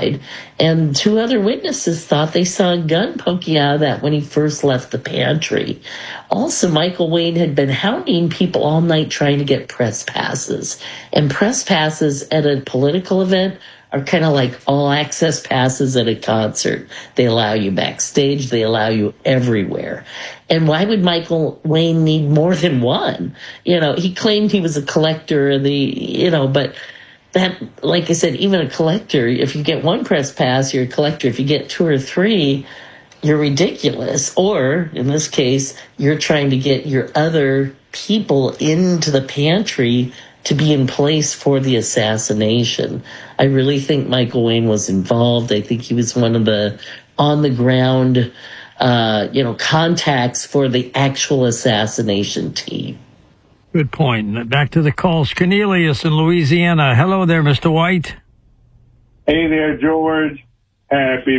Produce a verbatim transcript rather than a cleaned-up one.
side. And two other witnesses thought they saw a gun poking out of that when he first left the pantry. Also, Michael Wayne had been hounding people all night trying to get press passes. And press passes at a political event are kind of like all access passes at a concert. They allow you backstage. They allow you everywhere. And why would Michael Wayne need more than one? You know, he claimed he was a collector of the, you know, but that, like I said, even a collector, if you get one press pass, you're a collector. If you get two or three, you're ridiculous. Or in this case, you're trying to get your other people into the pantry to be in place for the assassination. I really think Michael Wayne was involved. I think he was one of the on-the-ground, uh, you know, contacts for the actual assassination team. Good point. Back to the calls. Cornelius in Louisiana. Hello there, Mister White. Hey there, George. Happy